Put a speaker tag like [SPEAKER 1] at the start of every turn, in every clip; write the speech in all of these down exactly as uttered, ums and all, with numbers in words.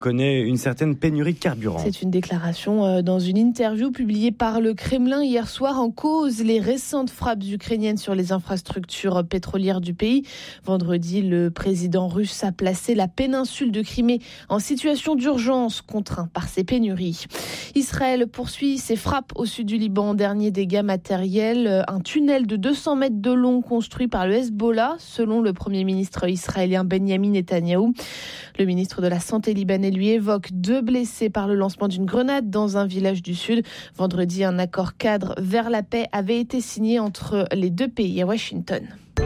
[SPEAKER 1] connaît une certaine pénurie de carburant.
[SPEAKER 2] C'est une déclaration dans une interview publiée par le Kremlin hier soir. En cause, les récentes frappes ukrainiennes sur les infrastructures pétrolières du pays. Vendredi, le président russe a placé la péninsule de Crimée en situation d'urgence, contraint par ces pénuries. Israël poursuit ses frappes au sud du Liban. Dernier dégât matériel, un tunnel de deux cents mètres de long construit par le Hezbollah, selon le premier ministre israélien Benyamin Netanyahou. Le ministre de la Santé libanais lui évoque deux blessés par le lancement d'une grenade dans un village du sud. Vendredi, un accord cadre vers la paix avait été signé entre les deux pays à Washington.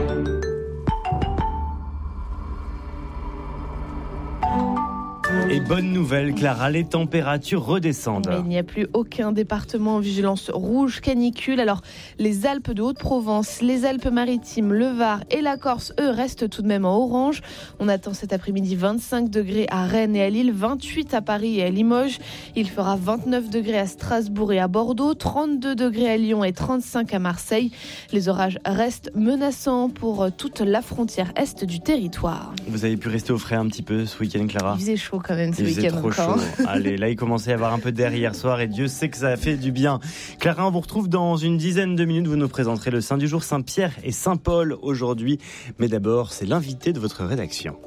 [SPEAKER 1] Et bonne nouvelle, Clara, les températures redescendent.
[SPEAKER 2] Mais il n'y a plus aucun département en vigilance rouge canicule. Alors, les Alpes de Haute-Provence, les Alpes-Maritimes, le Var et la Corse, eux, restent tout de même en orange. On attend cet après-midi vingt-cinq degrés à Rennes et à Lille, vingt-huit à Paris et à Limoges. Il fera vingt-neuf degrés à Strasbourg et à Bordeaux, trente-deux degrés à Lyon et trente-cinq à Marseille. Les orages restent menaçants pour toute la frontière est du territoire.
[SPEAKER 1] Vous avez pu rester au frais un petit peu ce week-end, Clara ?
[SPEAKER 2] Il faisait chaud quand même ce
[SPEAKER 1] il
[SPEAKER 2] week-end
[SPEAKER 1] trop
[SPEAKER 2] encore.
[SPEAKER 1] Chaud. Allez, là il commençait à y avoir un peu d'air hier soir et Dieu sait que ça a fait du bien. Clara, on vous retrouve dans une dizaine de minutes. Vous nous présenterez le saint du jour, Saint-Pierre et Saint-Paul aujourd'hui. Mais d'abord, c'est l'invité de votre rédaction.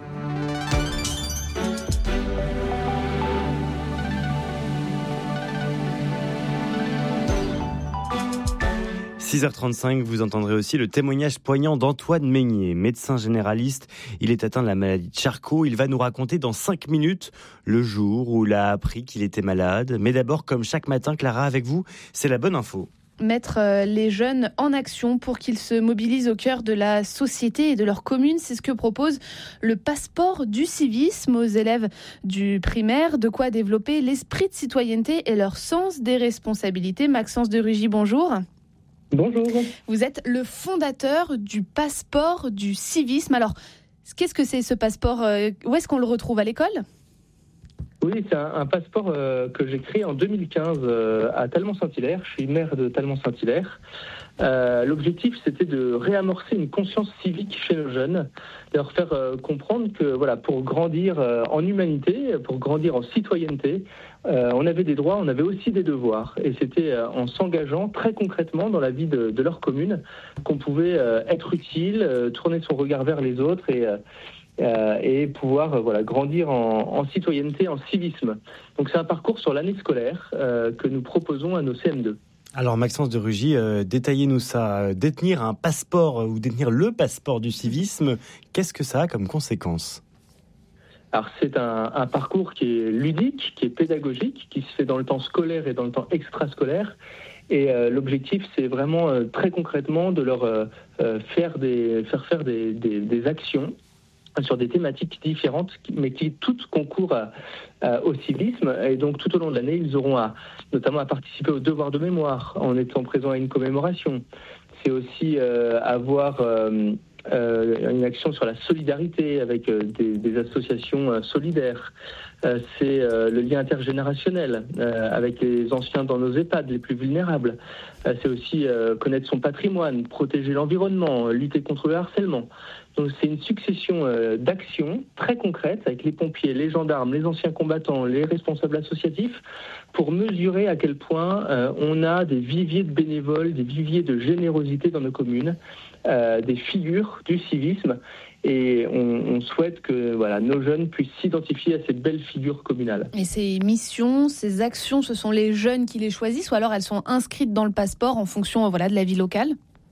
[SPEAKER 1] six heures trente-cinq, vous entendrez aussi le témoignage poignant d'Antoine Meignier, médecin généraliste. Il est atteint de la maladie de Charcot. Il va nous raconter dans cinq minutes le jour où il a appris qu'il était malade. Mais d'abord, comme chaque matin, Clara, avec vous, c'est la bonne info.
[SPEAKER 2] Mettre les jeunes en action pour qu'ils se mobilisent au cœur de la société et de leur commune. C'est ce que propose le passeport du civisme aux élèves du primaire. De quoi développer l'esprit de citoyenneté et leur sens des responsabilités. Maxence de Rugy, bonjour.
[SPEAKER 3] Bonjour.
[SPEAKER 2] Vous êtes le fondateur du passeport du civisme. Alors, qu'est-ce que c'est ce passeport ? Où est-ce qu'on le retrouve, à l'école ?
[SPEAKER 3] Oui, c'est un, un passeport euh, que j'ai créé en deux mille quinze euh, à Talmont-Saint-Hilaire. Je suis maire de Talmont-Saint-Hilaire. Euh, l'objectif, c'était de réamorcer une conscience civique chez nos jeunes, de leur faire euh, comprendre que voilà, pour grandir euh, en humanité, pour grandir en citoyenneté, euh, on avait des droits, on avait aussi des devoirs. Et c'était euh, en s'engageant très concrètement dans la vie de, de leur commune qu'on pouvait euh, être utile, euh, tourner son regard vers les autres et euh, Euh, et pouvoir euh, voilà, grandir en, en citoyenneté, en civisme. Donc c'est un parcours sur l'année scolaire euh, que nous proposons à nos C M deux.
[SPEAKER 1] Alors Maxence de Rugy, euh, détaillez-nous ça. Détenir un passeport euh, ou détenir le passeport du civisme, qu'est-ce que ça a comme conséquence ?
[SPEAKER 3] Alors c'est un, un parcours qui est ludique, qui est pédagogique, qui se fait dans le temps scolaire et dans le temps extrascolaire. Et euh, l'objectif, c'est vraiment euh, très concrètement de leur euh, faire, des, faire faire des, des, des actions sur des thématiques différentes, mais qui toutes concourent à, à, au civisme. Et donc, tout au long de l'année, ils auront à, notamment à participer au devoir de mémoire en étant présents à une commémoration. C'est aussi euh, avoir euh, euh, une action sur la solidarité avec euh, des, des associations euh, solidaires. Euh, c'est euh, le lien intergénérationnel euh, avec les anciens dans nos EHPAD, les plus vulnérables. Euh, c'est aussi euh, connaître son patrimoine, protéger l'environnement, lutter contre le harcèlement. Donc c'est une succession euh, d'actions très concrètes avec les pompiers, les gendarmes, les anciens combattants, les responsables associatifs pour mesurer à quel point euh, on a des viviers de bénévoles, des viviers de générosité dans nos communes, euh, des figures du civisme. Et on, on souhaite que voilà, nos jeunes puissent s'identifier à ces belles figures communales.
[SPEAKER 2] Et ces missions, ces actions, ce sont les jeunes qui les choisissent ou alors elles sont inscrites dans le passeport en fonction voilà, de la vie locale ?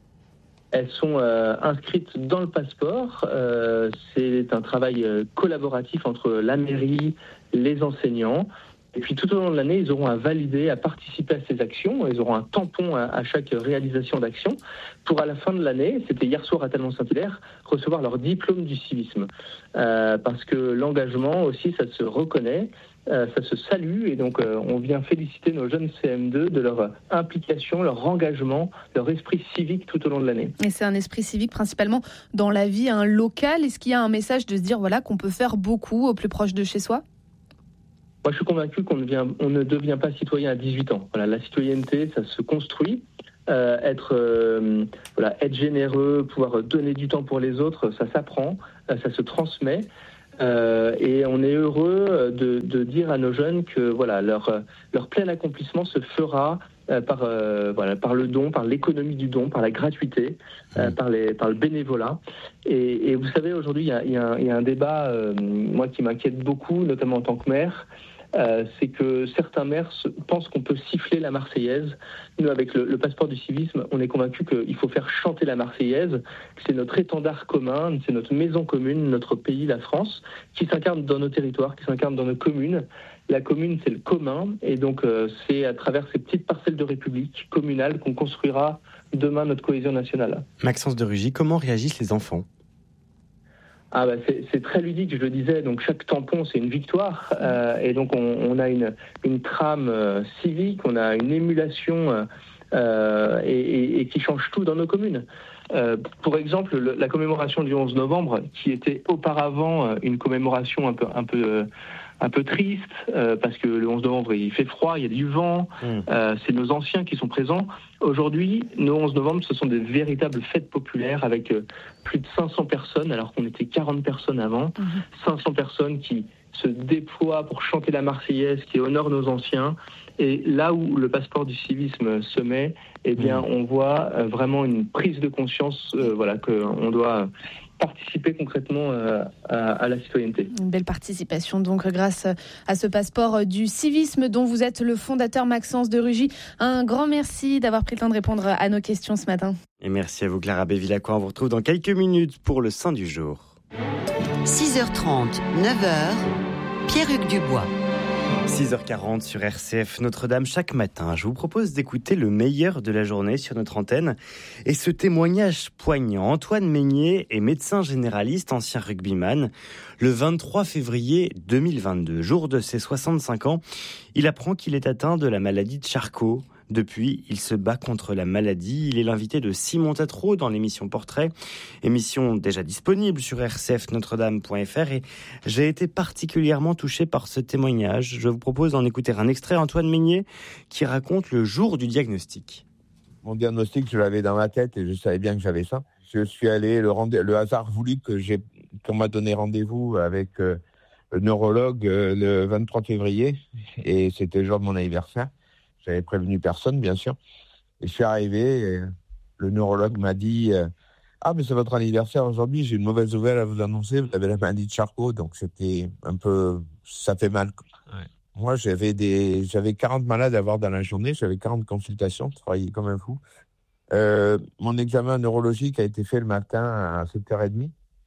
[SPEAKER 3] Elles sont euh, inscrites dans le passeport. Euh, c'est un travail euh, collaboratif entre la mairie, les enseignants. Et puis tout au long de l'année, ils auront à valider, à participer à ces actions. Ils auront un tampon à, à chaque réalisation d'action pour à la fin de l'année, c'était hier soir à Talmont-Saint-Hilaire, recevoir leur diplôme du civisme. Euh, parce que l'engagement aussi, ça se reconnaît. Euh, ça se salue et donc euh, on vient féliciter nos jeunes C M deux de leur implication, leur engagement, leur esprit civique tout au long de l'année.
[SPEAKER 2] Et c'est un esprit civique principalement dans la vie hein, locale. Est-ce qu'il y a un message de se dire voilà, qu'on peut faire beaucoup au plus proche de chez soi ?
[SPEAKER 3] Moi je suis convaincu qu'on ne, vient, on ne devient pas citoyen à dix-huit ans. Voilà, la citoyenneté, ça se construit. Euh, être, euh, voilà, être généreux, pouvoir donner du temps pour les autres, ça s'apprend, euh, ça se transmet. Euh, et on est heureux de, de dire à nos jeunes que voilà, leur, leur plein accomplissement se fera euh, par, euh, voilà, par le don, par l'économie du don, par la gratuité, euh, par, les, par le bénévolat. Et, et vous savez, aujourd'hui, il y a, y a, un, y a un débat, euh, moi, qui m'inquiète beaucoup, notamment en tant que maire. Euh, c'est que certains maires se, pensent qu'on peut siffler la Marseillaise. Nous, avec le, le passeport du civisme, on est convaincus qu'il faut faire chanter la Marseillaise, que c'est notre étendard commun, c'est notre maison commune, notre pays, la France, qui s'incarne dans nos territoires, qui s'incarne dans nos communes. La commune, c'est le commun, et donc euh, c'est à travers ces petites parcelles de République communale qu'on construira demain notre cohésion nationale.
[SPEAKER 1] Maxence de Rugy, comment réagissent les enfants ?
[SPEAKER 3] Ah bah c'est, c'est très ludique, je le disais. Donc chaque tampon, c'est une victoire. Euh, et donc on, on a une, une trame euh, civique, on a une émulation euh, et, et, et qui change tout dans nos communes. Euh, pour exemple, le, la commémoration du onze novembre, qui était auparavant une commémoration un peu, un peu, un peu triste, euh, parce que le onze novembre, il fait froid, il y a du vent, mmh. euh, c'est nos anciens qui sont présents. Aujourd'hui, nos onze novembre, ce sont des véritables fêtes populaires avec euh, plus de cinq cents personnes, alors qu'on était quarante personnes avant. Mmh. cinq cents personnes qui se déploient pour chanter la Marseillaise, qui honorent nos anciens. Et là où le passeport du civisme se met, eh bien, mmh. on voit euh, vraiment une prise de conscience, euh, voilà, qu'on doit participer concrètement euh, à, à la citoyenneté.
[SPEAKER 2] Une belle participation donc grâce à ce passeport du civisme dont vous êtes le fondateur, Maxence de Rugy. Un grand merci d'avoir pris le temps de répondre à nos questions ce matin.
[SPEAKER 1] Et merci à vous Clara Bévilacqua. On vous retrouve dans quelques minutes pour le Saint du jour.
[SPEAKER 4] six heures trente, neuf heures, Pierre-Hugues Dubois.
[SPEAKER 1] six heures quarante sur R C F Notre-Dame chaque matin. Je vous propose d'écouter le meilleur de la journée sur notre antenne. Et ce témoignage poignant, Antoine Meignier est médecin généraliste, ancien rugbyman. Le vingt-trois février deux mille vingt-deux, jour de ses soixante-cinq ans, il apprend qu'il est atteint de la maladie de Charcot. Depuis, il se bat contre la maladie. Il est l'invité de Simon Tatro dans l'émission Portrait, émission déjà disponible sur r c f notre dame point f r. Et j'ai été particulièrement touché par ce témoignage. Je vous propose d'en écouter un extrait. Antoine Meignier qui raconte le jour du diagnostic.
[SPEAKER 5] Mon diagnostic, je l'avais dans ma tête et je savais bien que j'avais ça. Je suis allé, le, rendez- le hasard voulut que j'ai, qu'on m'a donné rendez-vous avec euh, le neurologue euh, le vingt-trois février et c'était le jour de mon anniversaire. J'avais prévenu personne, bien sûr. Et je suis arrivé, et le neurologue m'a dit euh, « Ah, mais c'est votre anniversaire aujourd'hui, j'ai une mauvaise nouvelle à vous annoncer, vous avez la maladie de Charcot. » Donc c'était un peu... ça fait mal. Ouais. Moi, j'avais, des... j'avais quarante malades à voir dans la journée, j'avais quarante consultations, je travaillais comme un fou. Euh, mon examen neurologique a été fait le matin à sept heures trente.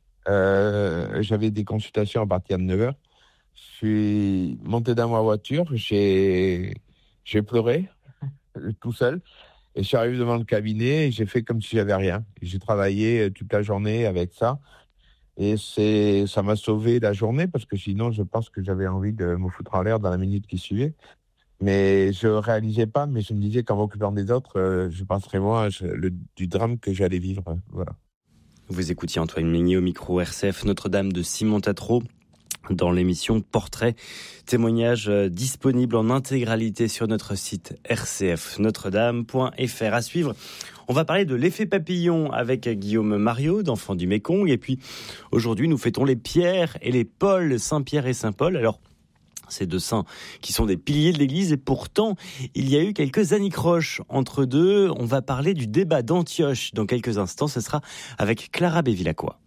[SPEAKER 5] Euh, j'avais des consultations à partir de neuf heures. Je suis monté dans ma voiture, j'ai... J'ai pleuré, tout seul, et je suis arrivé devant le cabinet et j'ai fait comme si j'avais rien. J'ai travaillé toute la journée avec ça, et c'est, ça m'a sauvé la journée, parce que sinon, je pense que j'avais envie de me foutre en l'air dans la minute qui suivait. Mais je réalisais pas, mais je me disais qu'en m'occupant des autres, euh, je penserais moi je, le, du drame que j'allais vivre. Voilà.
[SPEAKER 1] Vous écoutiez Antoine Meignier au micro R C F Notre-Dame de Simon Tatro. Dans l'émission Portrait, témoignage disponible en intégralité sur notre site r c f notre dame point f r. À suivre, on va parler de l'effet papillon avec Guillaume Mariot d'Enfants du Mékong. Et puis aujourd'hui, nous fêtons les Pierre et les Paul, Saint-Pierre et Saint-Paul. Alors, ces deux saints qui sont des piliers de l'Église, et pourtant, il y a eu quelques anicroches entre deux. On va parler du débat d'Antioche dans quelques instants. Ce sera avec Clara Bévilacqua.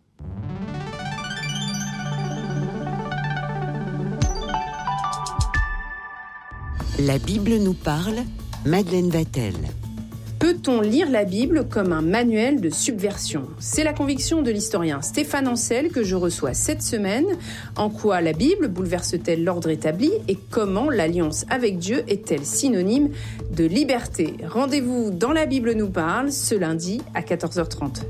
[SPEAKER 4] La Bible nous parle, Madeleine Vatel.
[SPEAKER 6] Peut-on lire la Bible comme un manuel de subversion ? C'est la conviction de l'historien Stéphane Ancel que je reçois cette semaine. En quoi la Bible bouleverse-t-elle l'ordre établi et comment l'alliance avec Dieu est-elle synonyme de liberté ? Rendez-vous dans La Bible nous parle ce lundi à quatorze heures trente.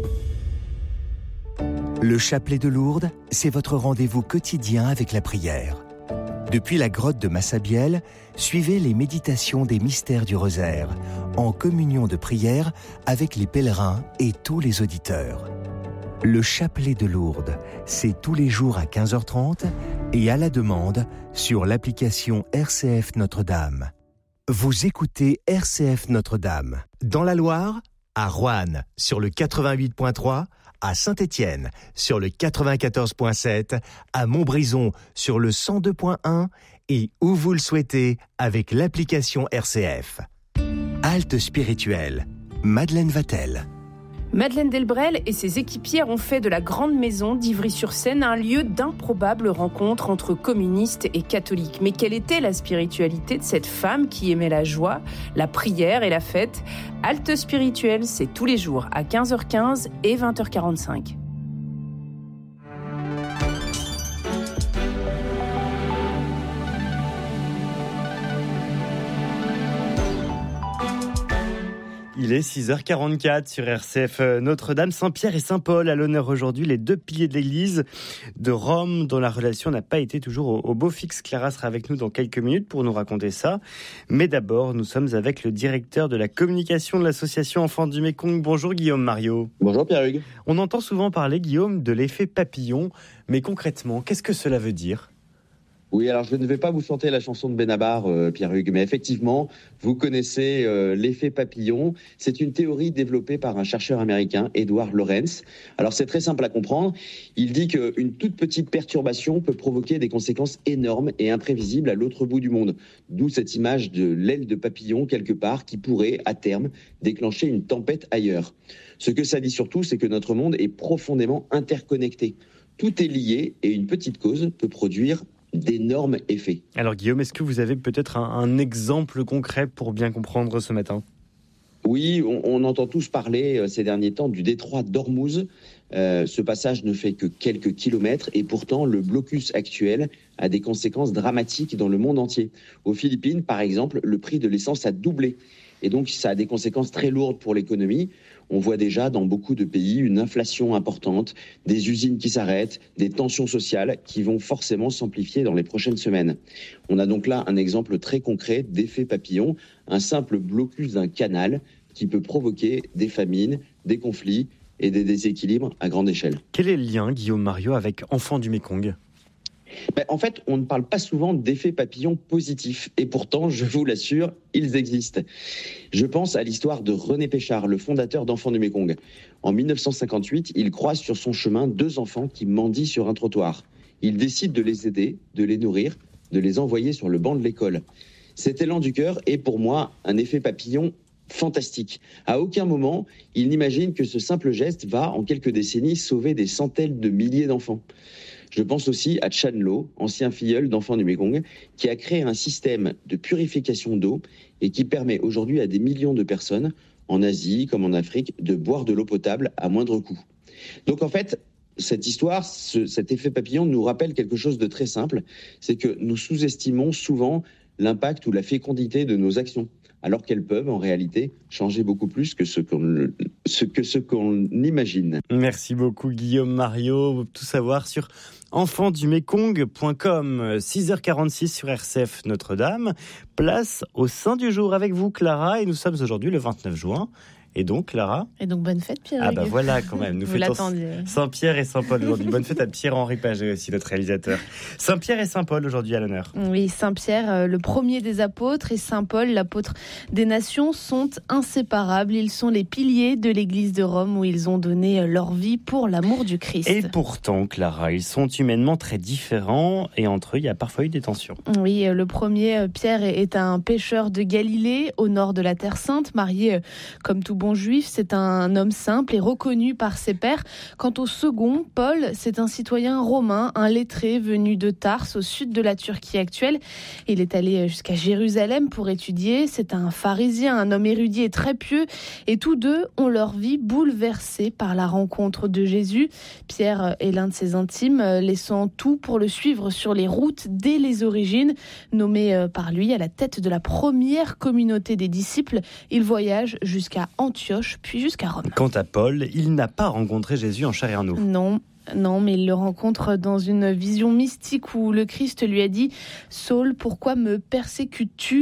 [SPEAKER 7] Le chapelet de Lourdes, c'est votre rendez-vous quotidien avec la prière. Depuis la grotte de Massabielle, suivez les méditations des mystères du rosaire, en communion de prière avec les pèlerins et tous les auditeurs. Le chapelet de Lourdes, c'est tous les jours à quinze heures trente et à la demande sur l'application R C F Notre-Dame. Vous écoutez R C F Notre-Dame. Dans la Loire, à Roanne, sur le quatre-vingt-huit virgule trois, à Saint-Étienne sur le quatre-vingt-quatorze virgule sept, à Montbrison sur le cent deux virgule un et où vous le souhaitez avec l'application R C F. Halte spirituelle, Madeleine Vatel.
[SPEAKER 6] Madeleine Delbrel et ses équipières ont fait de la Grande Maison d'Ivry-sur-Seine un lieu d'improbables rencontres entre communistes et catholiques. Mais quelle était la spiritualité de cette femme qui aimait la joie, la prière et la fête ? Halte spirituelle, c'est tous les jours à quinze heures quinze et vingt heures quarante-cinq.
[SPEAKER 1] Il est six heures quarante-quatre sur R C F. Notre-Dame, Saint-Pierre et Saint-Paul à l'honneur aujourd'hui, les deux piliers de l'église de Rome dont la relation n'a pas été toujours au, au beau fixe. Clara sera avec nous dans quelques minutes pour nous raconter ça. Mais d'abord, nous sommes avec le directeur de la communication de l'association Enfants du Mékong. Bonjour Guillaume Mariot.
[SPEAKER 8] Bonjour Pierre-Hugues.
[SPEAKER 1] On entend souvent parler, Guillaume, de l'effet papillon. Mais concrètement, qu'est-ce que cela veut dire ?
[SPEAKER 8] Oui, alors je ne vais pas vous chanter la chanson de Benabar, euh, Pierre-Hugues, mais effectivement, vous connaissez euh, l'effet papillon. C'est une théorie développée par un chercheur américain, Edward Lorenz. Alors c'est très simple à comprendre. Il dit qu'une toute petite perturbation peut provoquer des conséquences énormes et imprévisibles à l'autre bout du monde. D'où cette image de l'aile de papillon quelque part qui pourrait, à terme, déclencher une tempête ailleurs. Ce que ça dit surtout, c'est que notre monde est profondément interconnecté. Tout est lié et une petite cause peut produire d'énormes effets.
[SPEAKER 1] Alors Guillaume, est-ce que vous avez peut-être un, un exemple concret pour bien comprendre ce matin ?
[SPEAKER 8] Oui, on, on entend tous parler euh, ces derniers temps du détroit d'Ormuz. Euh, ce passage ne fait que quelques kilomètres et pourtant le blocus actuel a des conséquences dramatiques dans le monde entier. Aux Philippines, par exemple, le prix de l'essence a doublé et donc ça a des conséquences très lourdes pour l'économie. On voit déjà dans beaucoup de pays une inflation importante, des usines qui s'arrêtent, des tensions sociales qui vont forcément s'amplifier dans les prochaines semaines. On a donc là un exemple très concret d'effet papillon, un simple blocus d'un canal qui peut provoquer des famines, des conflits et des déséquilibres à grande échelle.
[SPEAKER 1] Quel est le lien, Guillaume Mariot, avec Enfants du Mékong ?
[SPEAKER 8] Ben, en fait, on ne parle pas souvent d'effets papillons positifs. Et pourtant, je vous l'assure, ils existent. Je pense à l'histoire de René Péchard, le fondateur d'Enfants du Mékong. En mille neuf cent cinquante-huit, il croise sur son chemin deux enfants qui mendient sur un trottoir. Il décide de les aider, de les nourrir, de les envoyer sur le banc de l'école. Cet élan du cœur est pour moi un effet papillon fantastique. À aucun moment, il n'imagine que ce simple geste va, en quelques décennies, sauver des centaines de milliers d'enfants. Je pense aussi à Chan Lo, ancien filleul d'Enfants du Mékong, qui a créé un système de purification d'eau et qui permet aujourd'hui à des millions de personnes, en Asie comme en Afrique, de boire de l'eau potable à moindre coût. Donc en fait, cette histoire, ce, cet effet papillon nous rappelle quelque chose de très simple, c'est que nous sous-estimons souvent l'impact ou la fécondité de nos actions, alors qu'elles peuvent en réalité changer beaucoup plus que ce qu'on, ce que ce qu'on imagine.
[SPEAKER 1] Merci beaucoup Guillaume Mariot. Tout savoir sur enfants du mékong point com. six heures quarante-six sur R C F Notre-Dame. Place au Saint du jour avec vous Clara et nous sommes aujourd'hui le vingt-neuf juin. Et donc, Clara ?
[SPEAKER 2] Et donc, bonne fête, Pierre.
[SPEAKER 1] Ah bah voilà, quand même. Nous
[SPEAKER 2] Vous
[SPEAKER 1] fêtons
[SPEAKER 2] l'attendiez.
[SPEAKER 1] Saint-Pierre et Saint-Paul aujourd'hui. Bonne fête à Pierre-Henri Paget aussi, notre réalisateur. Saint-Pierre et Saint-Paul aujourd'hui à l'honneur.
[SPEAKER 2] Oui, Saint-Pierre, le premier des apôtres, et Saint-Paul, l'apôtre des nations, sont inséparables. Ils sont les piliers de l'église de Rome où ils ont donné leur vie pour l'amour du Christ.
[SPEAKER 1] Et pourtant, Clara, ils sont humainement très différents et entre eux, il y a parfois eu des tensions.
[SPEAKER 2] Oui, le premier, Pierre, est un pêcheur de Galilée, au nord de la Terre Sainte, marié comme tout bon juif. C'est un homme simple et reconnu par ses pairs. Quant au second, Paul, c'est un citoyen romain, un lettré venu de Tarse, au sud de la Turquie actuelle. Il est allé jusqu'à Jérusalem pour étudier. C'est un pharisien, un homme érudit et très pieux. Et tous deux ont leur vie bouleversée par la rencontre de Jésus. Pierre est l'un de ses intimes, laissant tout pour le suivre sur les routes dès les origines. Nommé par lui à la tête de la première communauté des disciples, il voyage jusqu'à Antioche, puis jusqu'à Rome.
[SPEAKER 1] Quant à Paul, il n'a pas rencontré Jésus en chair et en eau.
[SPEAKER 2] Non. Non, mais il le rencontre dans une vision mystique où le Christ lui a dit « Saul, pourquoi me persécutes-tu »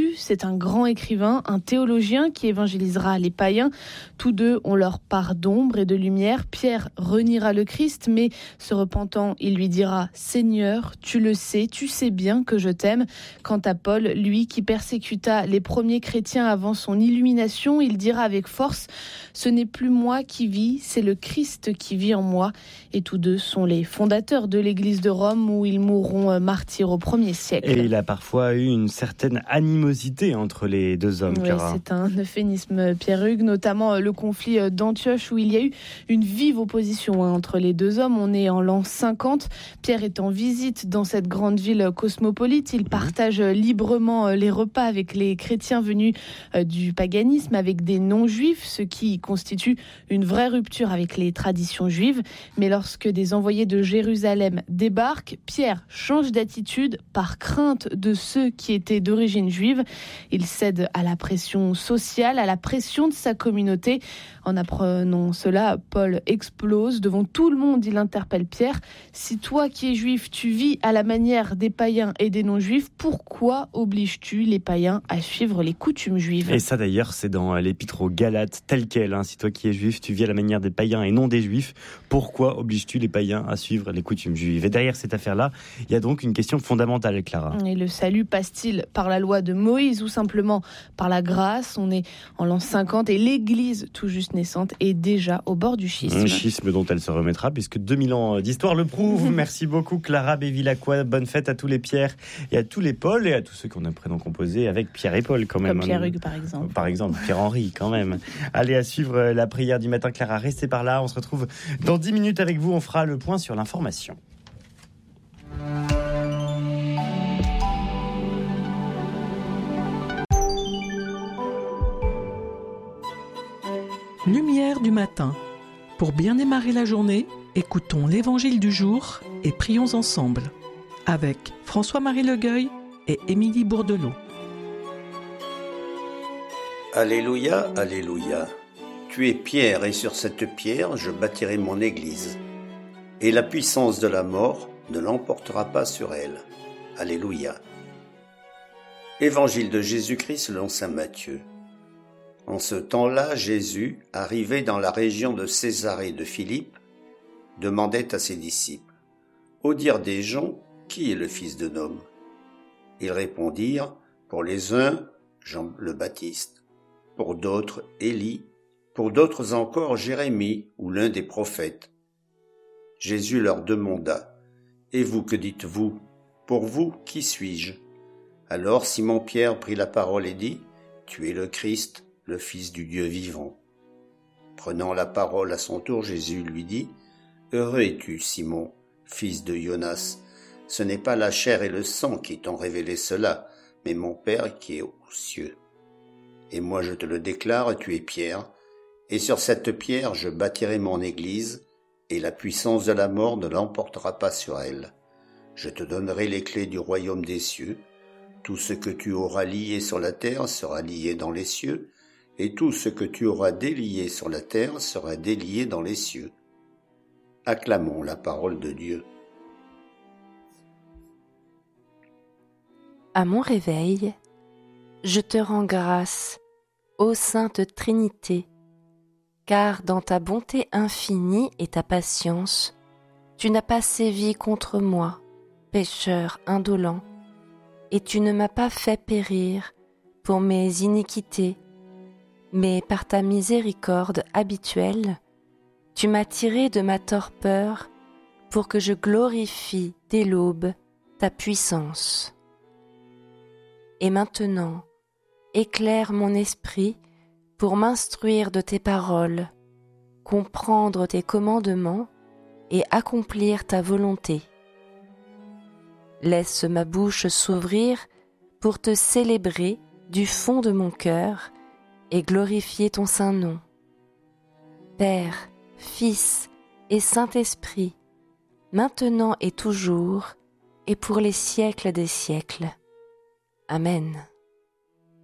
[SPEAKER 2] C'est un grand écrivain, un théologien qui évangélisera les païens. Tous deux ont leur part d'ombre et de lumière. Pierre reniera le Christ, mais se repentant, il lui dira « Seigneur, tu le sais, tu sais bien que je t'aime ». Quant à Paul, lui qui persécuta les premiers chrétiens avant son illumination, il dira avec force « Ce n'est plus moi qui vis, c'est le Christ qui vit en moi ». Et tous deux sont les fondateurs de l'église de Rome où ils mourront martyrs au premier siècle.
[SPEAKER 1] Et il a parfois eu une certaine animosité entre les deux hommes,
[SPEAKER 2] oui,
[SPEAKER 1] Clara.
[SPEAKER 2] C'est un euphémisme, Pierre-Hugues, notamment le conflit d'Antioche où il y a eu une vive opposition hein, entre les deux hommes. On est en l'an cinquante. Pierre est en visite dans cette grande ville cosmopolite. Il partage librement les repas avec les chrétiens venus du paganisme, avec des non-juifs, ce qui constitue une vraie rupture avec les traditions juives. Mais lorsque des envoyés de Jérusalem débarquent, Pierre change d'attitude par crainte de ceux qui étaient d'origine juive. Il cède à la pression sociale, à la pression de sa communauté. En apprenant cela, Paul explose. Devant tout le monde, il interpelle Pierre. « Si toi qui es juif, tu vis à la manière des païens et des non-juifs, pourquoi obliges-tu les païens à suivre les coutumes juives ?»
[SPEAKER 1] Et ça d'ailleurs, c'est dans l'épître aux Galates, tel quel. Hein. Si toi qui es juif, tu vis à la manière des païens et non des juifs, pourquoi obliges-tu les païens à suivre les coutumes juives ? Et derrière cette affaire-là, il y a donc une question fondamentale, Clara.
[SPEAKER 2] Et le salut passe-t-il par la loi de Moïse ou simplement par la grâce ? On est en l'an cinquante et l'Église, tout juste naissante, est déjà au bord du schisme.
[SPEAKER 1] Un schisme dont elle se remettra, puisque deux mille ans d'histoire le prouvent. Merci beaucoup, Clara Bévilacqua. Bonne fête à tous les Pierre et à tous les Paul et à tous ceux qu'on a prénom composé avec Pierre et Paul, quand même.
[SPEAKER 2] Comme Pierre-Hugues, par exemple.
[SPEAKER 1] Par exemple, Pierre-Henri, quand même. Allez, à suivre la prière du matin, Clara. Restez par là. On se retrouve dans dix minutes avec vous. On fera le point sur l'information.
[SPEAKER 9] Lumière du matin. Pour bien démarrer la journée, écoutons l'Évangile du jour et prions ensemble. Avec François-Marie Legueuil et Émilie Bourdelot.
[SPEAKER 10] Alléluia, alléluia. Tu es pierre et sur cette pierre je bâtirai mon église. Et la puissance de la mort ne l'emportera pas sur elle. Alléluia. Évangile de Jésus-Christ selon saint Matthieu. En ce temps-là, Jésus, arrivé dans la région de Césarée de Philippe, demandait à ses disciples, « Au dire des gens, qui est le fils de l'homme ?» Ils répondirent, « Pour les uns, Jean le Baptiste, pour d'autres, Élie, pour d'autres encore, Jérémie ou l'un des prophètes. » Jésus leur demanda, « Et vous, que dites-vous ? Pour vous, qui suis-je » Alors Simon-Pierre prit la parole et dit, « Tu es le Christ, le Fils du Dieu vivant. » Prenant la parole à son tour, Jésus lui dit, « Heureux es-tu, Simon, fils de Jonas. Ce n'est pas la chair et le sang qui t'ont révélé cela, mais mon Père qui est aux cieux. Et moi je te le déclare, tu es Pierre, et sur cette pierre je bâtirai mon église, et la puissance de la mort ne l'emportera pas sur elle. Je te donnerai les clés du royaume des cieux. Tout ce que tu auras lié sur la terre sera lié dans les cieux, et tout ce que tu auras délié sur la terre sera délié dans les cieux. » Acclamons la parole de Dieu.
[SPEAKER 11] À mon réveil, je te rends grâce, ô Sainte Trinité, car dans ta bonté infinie et ta patience, tu n'as pas sévi contre moi, pécheur indolent, et tu ne m'as pas fait périr pour mes iniquités, mais par ta miséricorde habituelle, tu m'as tiré de ma torpeur pour que je glorifie dès l'aube ta puissance. Et maintenant, éclaire mon esprit pour m'instruire de tes paroles, comprendre tes commandements et accomplir ta volonté. Laisse ma bouche s'ouvrir pour te célébrer du fond de mon cœur et glorifier ton saint nom. Père, Fils et Saint-Esprit, maintenant et toujours, et pour les siècles des siècles. Amen.